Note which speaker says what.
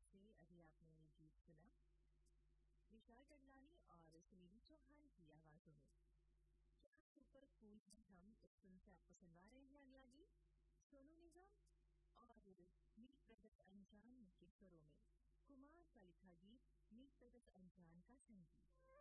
Speaker 1: से अभी आपने ये गीत सुना विशाल डडलानी और सुनील चौहान की आवाजों में। क्या सुपर कूल है हम इस फिल्म से आपको सुनवा रहे हैं अगला गीत सोनू निगम और मीत ब्रदर्स अनजान के स्वरों में। कुमार का लिखा गीत, मीत ब्रदर्स अनजान का संगीत।